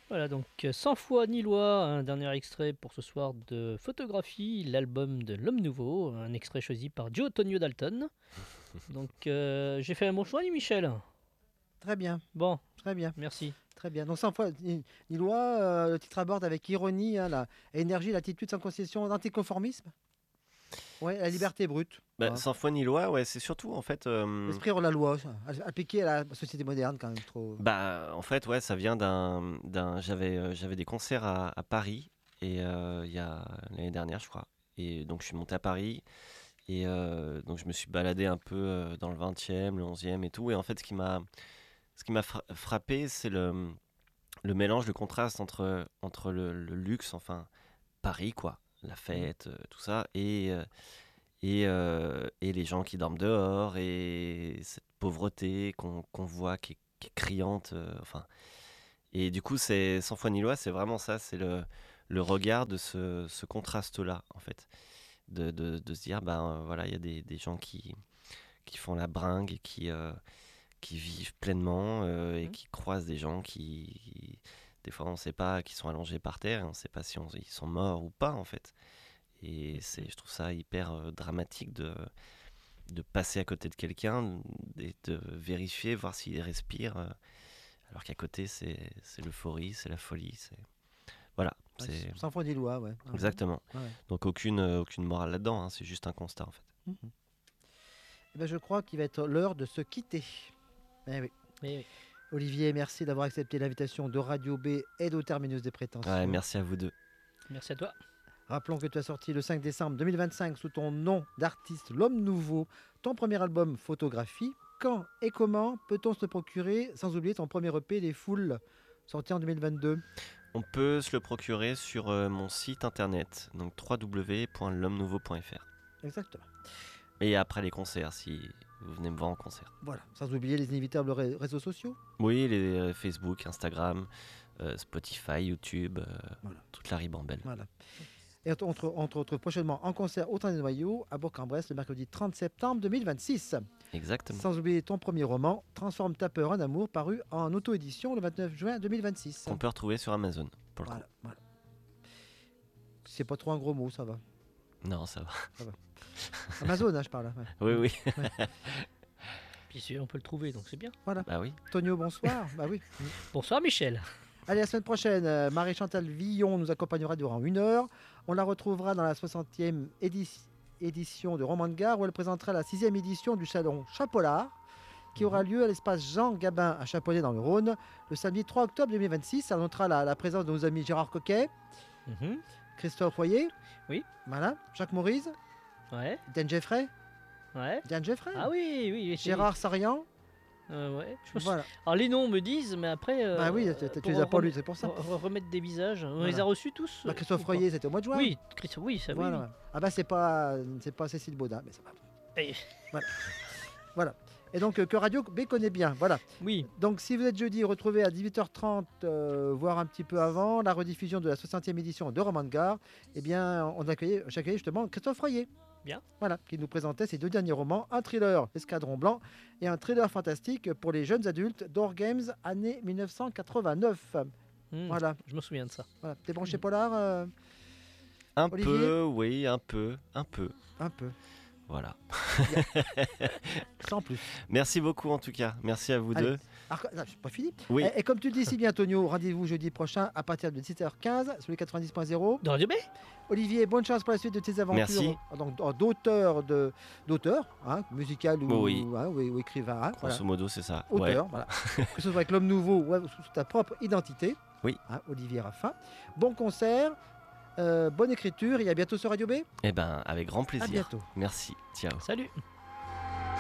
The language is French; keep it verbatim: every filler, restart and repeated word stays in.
Voilà, donc euh, cent fois ni loi, un dernier extrait pour ce soir de Photographie, l'album de l'Homme Nouveau, un extrait choisi par Joe Tonio Dalton. Donc euh, j'ai fait un bon choix, ni Michel. Très bien, Bon, très bien, merci. très bien. Donc cent fois, Ni- Nilois, euh, le titre aborde avec ironie hein, la énergie, l'attitude sans concession, l'anticonformisme. Ouais, la S- liberté brute. Bah, Hein. sans foi ni loi, ouais, c'est surtout en fait. euh, L'esprit hors la loi, ça, appliqué à la société moderne quand même trop. Bah, en fait, ouais, ça vient d'un, d'un. J'avais, euh, j'avais des concerts à, à Paris et euh, il y a l'année dernière, je crois. Et donc, je suis monté à Paris et euh, donc je me suis baladé un peu euh, dans le vingtième, le onzième et tout. Et en fait, ce qui m'a, ce qui m'a fra- frappé, c'est le, le mélange, le contraste entre entre le, le luxe, enfin Paris, quoi, la Mm. fête, euh, tout ça, et euh, et euh, et les gens qui dorment dehors et cette pauvreté qu'on qu'on voit qui est, qui est criante, euh, enfin. Et du coup, c'est sans foi ni loi, c'est vraiment ça, c'est le, le regard de ce, ce contraste-là, en fait. De, de, de se dire, ben euh, voilà, il y a des, des gens qui, qui font la bringue, et qui, euh, qui vivent pleinement euh, et Mm. qui croisent des gens qui, qui- des fois, on ne sait pas, qui sont allongés par terre, et on ne sait pas si on- ils sont morts ou pas, en fait. Et c'est, je trouve ça hyper euh, dramatique de, de passer à côté de quelqu'un et de vérifier, voir s'il respire. euh, alors qu'à côté, c'est c'est l'euphorie, c'est la folie. C'est Voilà, Ouais, c'est sans foi ni loi, ouais. Ouais, exactement. ouais. Donc aucune, euh, aucune morale là-dedans, hein, c'est juste un constat en fait. Mhm. Eh ben, je crois qu'il va être l'heure de se quitter. Eh oui. Eh oui. Olivier, merci d'avoir accepté l'invitation de Radio B et de Terminus des Ouais, Prétentions. merci à vous deux. Merci à toi. Rappelons que tu as sorti le cinq décembre deux mille vingt-cinq sous ton nom d'artiste L'Homme Nouveau, ton premier album Photographie. Quand et comment peut-on se le procurer, sans oublier ton premier E P Les Foules, sorti en deux mille vingt-deux? On peut se le procurer sur euh, mon site internet, donc w w w point l'homme nouveau point f r. Exactement. Et après les concerts, si vous venez me voir en concert. Voilà, sans oublier les inévitables ré- réseaux sociaux. Oui, les euh, Facebook, Instagram, euh, Spotify, YouTube, euh, Voilà. toute la ribambelle. Voilà. Et entre, entre, entre autres, prochainement en concert au Train des Noyaux à Bourg-en-Bresse le mercredi trente septembre deux mille vingt-six. Exactement. Sans oublier ton premier roman, Transforme ta peur en amour, paru en auto-édition le vingt-neuf juin deux mille vingt-six. Qu'on peut retrouver sur Amazon, pour le Voilà, voilà. C'est pas trop un gros mot, ça va. coup. Non, ça va. Amazon, hein, je parle. Ouais. Oui, oui. Puis sûr, on peut le trouver, donc c'est bien. Voilà. Bah oui. Tonio, bonsoir. Bah oui. Bonsoir Michel. Allez, la semaine prochaine, euh, Marie-Chantal Villon nous accompagnera durant une heure. On la retrouvera dans la soixantième édi- édition de Roman de Gare où elle présentera la sixième édition du salon Chapollard qui aura lieu à l'espace Jean Gabin à Chaponnet dans le Rhône le samedi trois octobre deux mille vingt-six. Ça notera la, la présence de nos amis Gérard Coquet, Mhm. Christophe Foyer, Oui. voilà, Jacques Maurice, Ouais, Dan Jeffrey, ouais. Diane Jeffrey, Ah oui, oui. oui, Gérard Sarian. Euh, ouais. Je me suis- Voilà. Alors les noms me disent, mais après. euh, Bah oui, tu- tu pour les as pas rem- lus, c'est pour ça. re- Remettre des visages. On Voilà. les a reçus tous. Bah, euh, Christophe ou pas Foyer, c'était au mois de juin. Oui, Christophe, oui, ça oui, Voilà, oui. ouais. Ah bah c'est pas, c'est pas Cécile Baudin, mais ça va. Et- Voilà. Et donc euh, que Radio B connaît bien. Voilà. Oui, Donc si vous êtes jeudi, retrouvez à dix-huit heures trente, euh, voire un petit peu avant, la rediffusion de la soixantième édition de Roman de Gare. Eh bien, on accueillait, j'accueillais justement Christophe Froyer. Bien. Voilà, qui nous présentait ses deux derniers romans, un thriller, Escadron Blanc, et un thriller fantastique pour les jeunes adultes, Door Games, année mille neuf cent quatre-vingt-neuf. hmm, Voilà. je me souviens de ça. Voilà. T'es branché polar euh, Un Olivier peu, oui, un peu, un peu. Un peu. Voilà. Sans plus. Merci beaucoup en tout cas. Merci à vous Allez. deux. Alors, non, c'est pas fini. Oui. Et, et comme tu le dis si bien, Tonio, rendez-vous jeudi prochain à partir de dix-sept heures quinze sur les quatre-vingt-dix point zéro. De Radio B. Olivier, bonne chance pour la suite de tes aventures. Merci. Donc, en- d'auteur, de, d'auteur hein, musical ou, Oui. hein, ou- ou écrivain. hein, voilà. Grosso modo, c'est ça. Auteur, Ouais. voilà. Que ce soit avec l'homme nouveau ou sous ta propre identité. Oui. Hein, Olivier Raffin. Bon concert, euh, bonne écriture et à bientôt sur Radio B. Eh ben, avec grand À plaisir. bientôt. Merci. Ciao. Salut.